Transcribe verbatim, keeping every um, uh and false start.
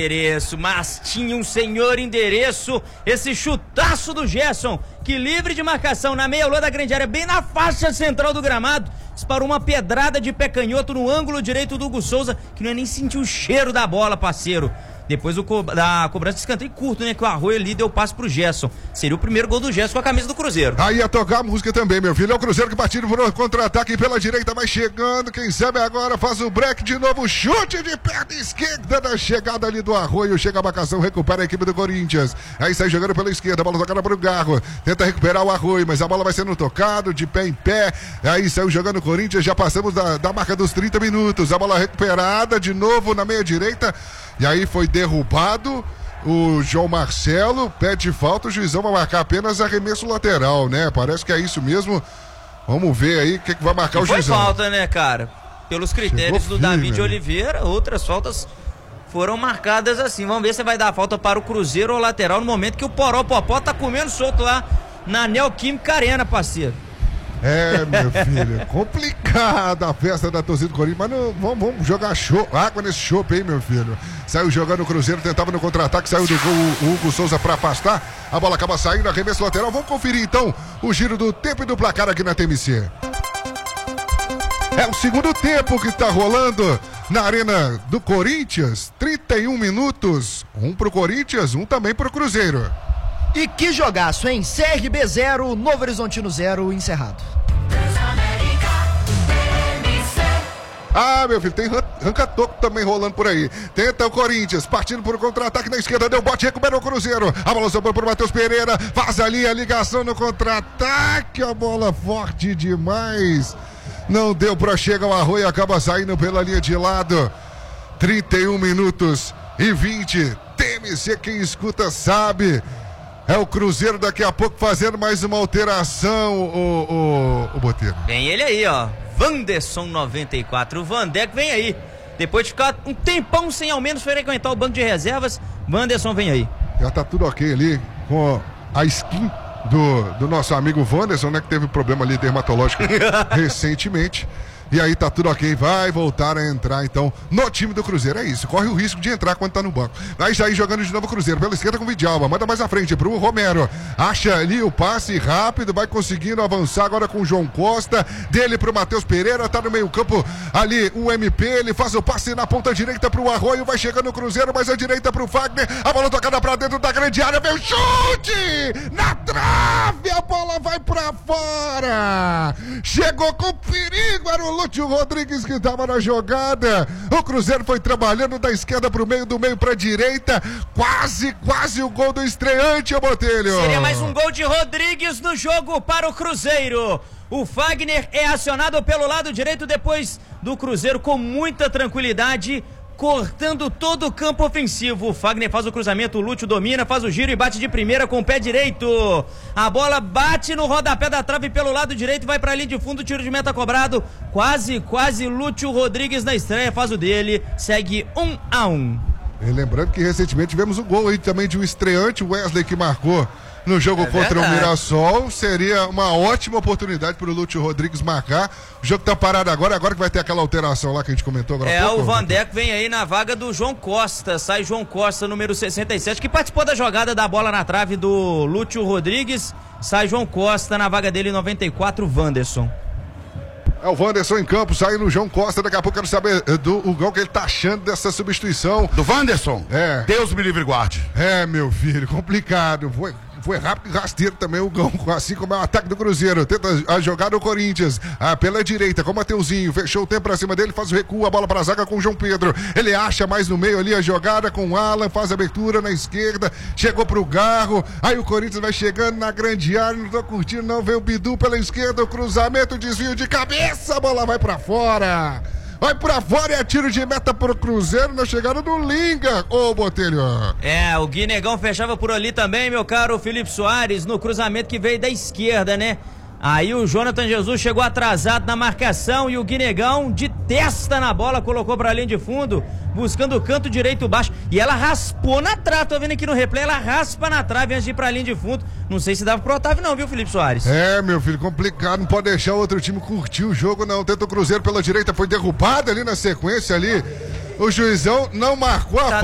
Endereço, mas tinha um senhor endereço, esse chutaço do Gerson, que livre de marcação na meia-lua da grande área, bem na faixa central do gramado, disparou uma pedrada de pé canhoto no ângulo direito do Hugo Souza, que não é nem sentiu o cheiro da bola, parceiro. Depois do co da cobrança de escanteio curto, né? Que o Arroio ali deu passe pro Gerson. Seria o primeiro gol do Gerson com a camisa do Cruzeiro. Aí ia tocar a música também, meu filho. É o Cruzeiro que partiu por um contra-ataque pela direita, vai chegando. Quem sabe agora faz o break de novo. Chute de perna esquerda da chegada ali do Arroio. Chega a marcação, recupera a equipe do Corinthians. Aí sai jogando pela esquerda, a bola tocada pro Garro. Tenta recuperar o Arroio, mas a bola vai sendo tocada de pé em pé. Aí saiu jogando o Corinthians. Já passamos da, da marca dos trinta minutos. A bola recuperada de novo na meia direita. E aí foi derrubado o João Marcelo, pede falta, o juizão vai marcar apenas arremesso lateral, né? Parece que é isso mesmo. Vamos ver aí o que, que vai marcar e o foi juizão. Foi falta, né, cara? Pelos critérios Chegou do firme, David né? Oliveira, outras faltas foram marcadas assim. Vamos ver se vai dar falta para o Cruzeiro ou lateral no momento que o Poró Popó tá comendo solto lá na Neoquímica Arena, parceiro. É, meu filho, complicada a festa da torcida do Corinthians, mas não, vamos, vamos jogar show, água nesse chope aí, meu filho. Saiu jogando o Cruzeiro, tentava no contra-ataque, saiu do gol o Hugo Souza pra afastar, a bola acaba saindo, arremesso lateral. Vamos conferir então o giro do tempo e do placar aqui na T M C. É o segundo tempo que tá rolando na Arena do Corinthians, trinta e um minutos, um pro Corinthians, um também pro Cruzeiro. E que jogaço, hein? C R B zero, Novo Horizontino zero, encerrado. Ah, meu filho, tem ranca-toco também rolando por aí. Tenta o Corinthians, partindo por contra-ataque na esquerda, deu bote, recuperou o Cruzeiro. A bola sobrou pro Matheus Pereira, faz ali a ligação no contra-ataque. A bola forte demais. Não deu pra chegar o Arroio, acaba saindo pela linha de lado. trinta e um minutos e vinte. T M C, quem escuta sabe. É o Cruzeiro daqui a pouco fazendo mais uma alteração, o, o, o Boteiro. Vem ele aí, ó. Wanderson noventa e quatro. O Vandeco vem aí. Depois de ficar um tempão sem ao menos frequentar o banco de reservas, Wanderson vem aí. Já tá tudo ok ali com a skin do, do nosso amigo Wanderson, né? Que teve problema ali dermatológico recentemente. E aí tá tudo ok, vai voltar a entrar então no time do Cruzeiro, é isso, corre o risco de entrar quando tá no banco. Vai sair jogando de novo o Cruzeiro, pela esquerda com o Vidalba, manda mais à frente pro Romero, acha ali o passe rápido, vai conseguindo avançar agora com o João Costa, dele pro Matheus Pereira, tá no meio campo ali o M P, ele faz o passe na ponta direita pro Arroio, vai chegando o Cruzeiro, mais à direita pro Fagner, a bola tocada pra dentro da grande área, vem o chute na trave, a bola vai pra fora, chegou com perigo, era o Lúcio Rodrigues que estava na jogada. O Cruzeiro foi trabalhando da esquerda pro meio, do meio pra direita. Quase, quase o gol do estreante, o Botelho. Seria mais um gol de Rodrigues no jogo para o Cruzeiro. O Fagner é acionado pelo lado direito depois do Cruzeiro com muita tranquilidade, cortando todo o campo ofensivo. O Fagner faz o cruzamento, o Lúcio domina, faz o giro e bate de primeira com o pé direito. A bola bate no rodapé da trave pelo lado direito, vai pra linha de fundo, tiro de meta cobrado. Quase, quase Lúcio Rodrigues na estreia, faz o dele, segue um a um. E lembrando que recentemente tivemos um gol aí também de um estreante, Wesley, que marcou no jogo é contra verdade. o Mirassol. Seria uma ótima oportunidade para o Lúcio Rodrigues marcar. O jogo tá parado agora, agora que vai ter aquela alteração lá que a gente comentou agora. É, há pouco, o Vandeco vem aí na vaga do João Costa. Sai João Costa, número sessenta e sete, que participou da jogada da bola na trave do Lúcio Rodrigues. Sai João Costa na vaga dele, noventa e quatro, Wanderson. É o Wanderson em campo, saindo o João Costa. Daqui a pouco eu quero saber do o gol que ele tá achando dessa substituição. Do Wanderson? É. Deus me livre e guarde. É, meu filho, complicado. Foi, foi rápido e rasteiro também o gol, assim como é o ataque do Cruzeiro. Tenta a jogada do Corinthians, ah, pela direita, com o Mateuzinho. Fechou o tempo pra cima dele, faz o recuo, a bola pra zaga com o João Pedro. Ele acha mais no meio ali a jogada com o Alan, faz a abertura na esquerda, chegou pro Garro. Aí o Corinthians vai chegando na grande área, não tô curtindo não, vem o Bidu pela esquerda, o cruzamento, desvio de cabeça, a bola vai pra fora. Vai pra fora e é tiro de meta pro Cruzeiro na chegada do Linga, ô Botelho. É, o Guinegão fechava por ali também, meu caro Felipe Soares, no cruzamento que veio da esquerda, né? Aí o Jonathan Jesus chegou atrasado na marcação e o Guinegão de testa na bola colocou pra linha de fundo, buscando o canto direito baixo, e ela raspou na trave. Tô vendo aqui no replay, ela raspa na trave antes de ir pra linha de fundo. Não sei se dava pro Otávio não, viu, Felipe Soares? É, meu filho, complicado, não pode deixar o outro time curtir o jogo não. Tenta o Cruzeiro pela direita, foi derrubado ali na sequência ali, o juizão não marcou a